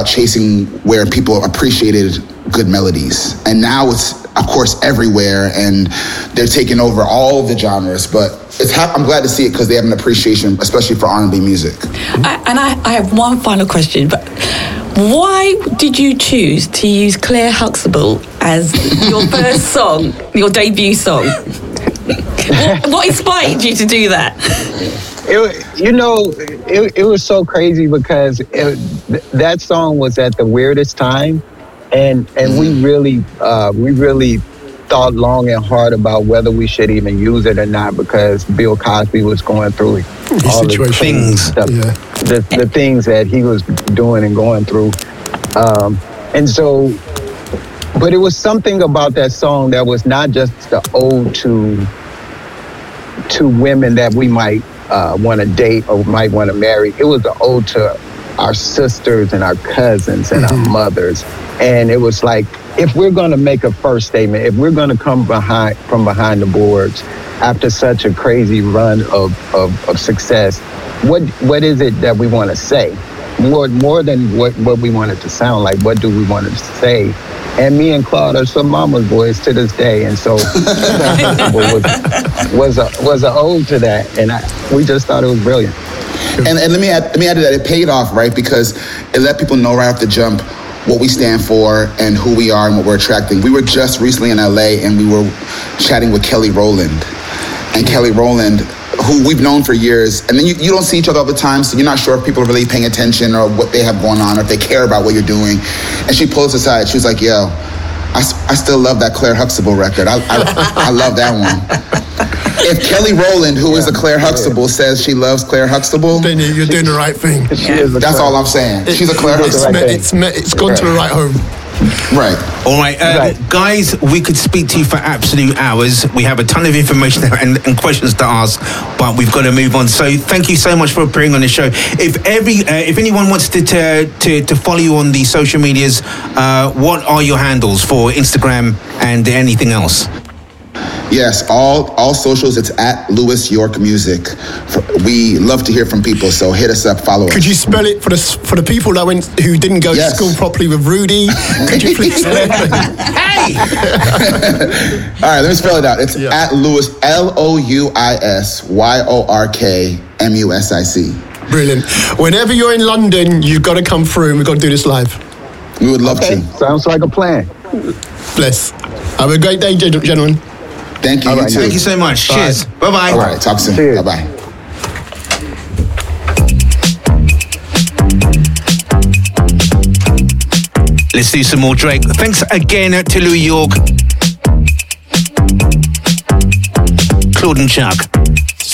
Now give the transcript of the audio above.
chasing where people appreciated good melodies. And now it's, of course, everywhere, and they're taking over all the genres. But I'm glad to see it because they have an appreciation, especially for R&B music. I have one final question, but why did you choose to use Claire Huxtable as your first song, your debut song? What inspired you to do that? It was so crazy because that song was at the weirdest time, and we really thought long and hard about whether we should even use it or not, because Bill Cosby was going through all the things, the things that he was doing and going through, and so. But it was something about that song that was not just the ode to women that we might want to date or might want to marry. It was the ode to our sisters and our cousins and our mothers. And it was like, if we're going to make a first statement, if we're going to come from behind the boards after such a crazy run of success, what is it that we want to say? More than what we want it to sound like, what do we want it to say? And me and Claude are some mama's boys to this day, and so was an ode to that, and we just thought it was brilliant. And let me add to that, it paid off, right? Because it let people know right off the jump what we stand for and who we are and what we're attracting. We were just recently in LA, and we were chatting with Kelly Rowland, and Kelly Rowland, who we've known for years, and then you don't see each other all the time, so you're not sure if people are really paying attention or what they have going on, or if they care about what you're doing. And she pulls us aside. She was like, yo, I still love that Claire Huxtable record. I love that one. If Kelly Rowland, who is a Claire Huxtable, says she loves Claire Huxtable, then you're doing the right thing. That's all I'm saying. She's a Claire Huxtable. It's gone to the right home. Right. All right, guys, we could speak to you for absolute hours. We have a ton of information and questions to ask, but we've got to move on. So thank you so much for appearing on the show. If anyone wants to follow you on the social medias, what are your handles for Instagram and anything else? Yes, all socials, it's at Louis York Music. We love to hear from people, so hit us up, follow us. Could you spell it for the people who didn't go to school properly with Rudy? Could you please spell it? Hey! All right, let me spell it out. It's at Louis, LOUISYORKMUSIC. Brilliant. Whenever you're in London, you've got to come through, and we've got to do this live. We would love to. Sounds like a plan. Bless. Have a great day, gentlemen. Thank you. Right, thank you so much. Bye. Cheers. Bye-bye. All right, talk soon. Cheers. Bye-bye. Let's do some more Drake. Thanks again to Louis York, Claude and Chuck.